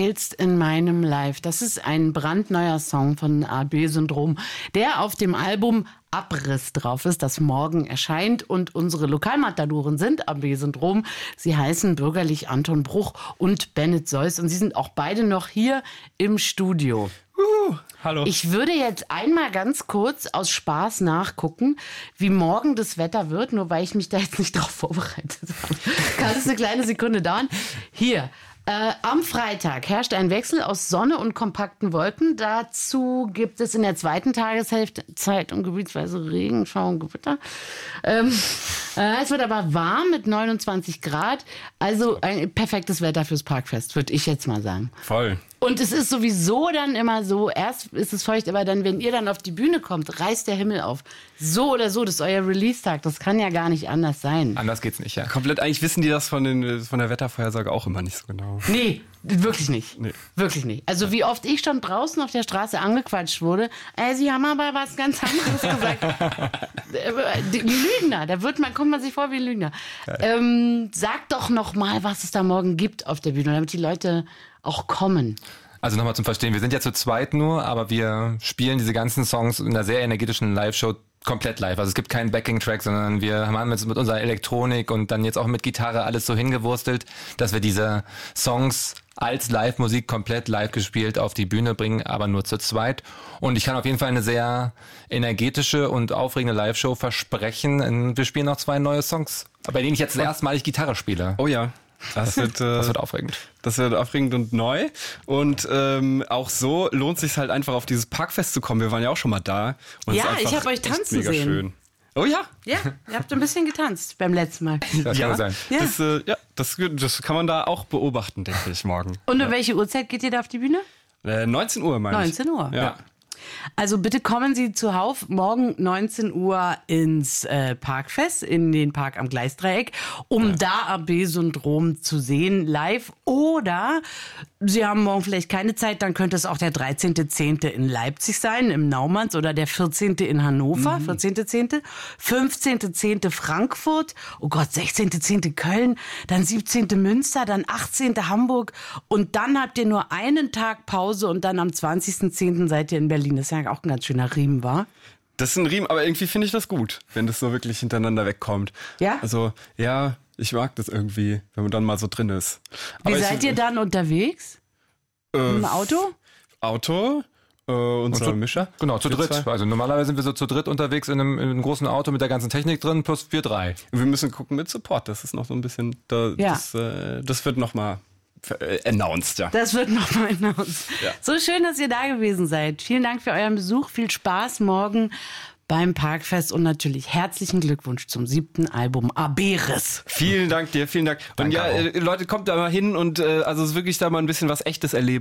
hältst in meinem Life. Das ist ein brandneuer Song von AB-Syndrom, der auf dem Album Abriss drauf ist, das morgen erscheint. Und unsere Lokalmatadoren sind AB-Syndrom. Sie heißen bürgerlich Anton Bruch und Bennett Seuss. Und sie sind auch beide noch hier im Studio. Hallo. Ich würde jetzt einmal ganz kurz aus Spaß nachgucken, wie morgen das Wetter wird, nur weil ich mich da jetzt nicht drauf vorbereitet habe. Kann es eine kleine Sekunde dauern? Hier. Am Freitag herrscht ein Wechsel aus Sonne und kompakten Wolken. Dazu gibt es in der zweiten Tageshälfte Zeit- und gebietsweise Regenschauer und Gewitter. Es wird aber warm mit 29 Grad. Also ein perfektes Wetter fürs Parkfest, würde ich jetzt mal sagen. Voll. Und es ist sowieso dann immer so, erst ist es feucht, aber dann, wenn ihr dann auf die Bühne kommt, reißt der Himmel auf. So oder so, das ist euer Release-Tag. Das kann ja gar nicht anders sein. Anders geht's nicht, ja. Komplett, eigentlich wissen die das von der Wettervorhersage auch immer nicht so genau. Nee, wirklich nicht. Nee. Wirklich nicht. Also wie oft ich schon draußen auf der Straße angequatscht wurde, sie haben aber was ganz anderes gesagt. Die Lügner, kommt man sich vor wie ein Lügner. Sag doch noch mal, was es da morgen gibt auf der Bühne, damit die Leute auch kommen. Also nochmal zum Verstehen, wir sind ja zu zweit nur, aber wir spielen diese ganzen Songs in einer sehr energetischen Live-Show komplett live. Also es gibt keinen Backing-Track, sondern wir haben jetzt mit unserer Elektronik und dann jetzt auch mit Gitarre alles so hingewurstelt, dass wir diese Songs als Live-Musik komplett live gespielt auf die Bühne bringen, aber nur zu zweit. Und ich kann auf jeden Fall eine sehr energetische und aufregende Live-Show versprechen. Wir spielen noch 2 neue Songs, bei denen ich jetzt erstmalig Gitarre spiele. Oh ja. Das wird aufregend. Das wird aufregend und neu. Und auch so lohnt es sich halt einfach auf dieses Parkfest zu kommen. Wir waren ja auch schon mal da. Und Ja, es ist einfach ich habe euch echt tanzen mega sehen. Schön. Oh ja? Ja, ihr habt ein bisschen getanzt beim letzten Mal. Das kann sein. Ja. Das kann man da auch beobachten, denke ich, morgen. Und um welche Uhrzeit geht ihr da auf die Bühne? 19 Uhr, meine ich. 19 Uhr. Ja. Also bitte kommen Sie zuhauf morgen 19 Uhr ins Parkfest, in den Park am Gleisdreieck, um da AB-Syndrom zu sehen live. Oder Sie haben morgen vielleicht keine Zeit, dann könnte es auch der 13.10. in Leipzig sein, im Naumanns, oder der 14. in Hannover, 14.10., 15.10. Frankfurt, oh Gott, 16.10. Köln, dann 17. Münster, dann 18. Hamburg und dann habt ihr nur einen Tag Pause und dann am 20.10. seid ihr in Berlin. Das ist ja auch ein ganz schöner Riemen, war? Das ist ein Riemen, aber irgendwie finde ich das gut, wenn das so wirklich hintereinander wegkommt. Ja? Also, ja, ich mag das irgendwie, wenn man dann mal so drin ist. Wie Aber seid ihr dann unterwegs? Im Auto? Auto, unser Mischer. Genau, zu dritt. Also normalerweise sind wir so zu dritt unterwegs in einem großen Auto mit der ganzen Technik drin, plus 3. Wir müssen gucken mit Support, das ist noch so ein bisschen, das wird nochmal announced, ja. Das wird nochmal announced. Ja. So schön, dass ihr da gewesen seid. Vielen Dank für euren Besuch. Viel Spaß morgen beim Parkfest und natürlich herzlichen Glückwunsch zum 7. Album Abriss. Vielen Dank dir, vielen Dank. Und Danke ja, Leute, kommt da mal hin und also es ist wirklich da mal ein bisschen was Echtes erleben.